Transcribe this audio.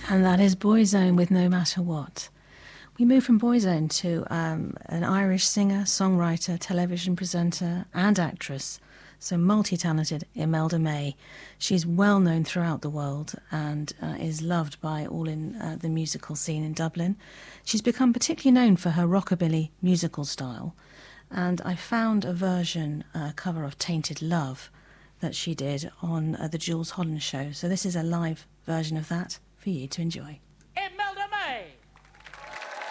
And that is Boyzone with No Matter What. We move from Boyzone to an Irish singer, songwriter, television presenter and actress, so multi-talented Imelda May. She's well known throughout the world and is loved by all in the musical scene in Dublin. She's become particularly known for her rockabilly musical style, and I found a version, cover of Tainted Love, that she did on the Jools Holland show. So this is a live version of that for you to enjoy.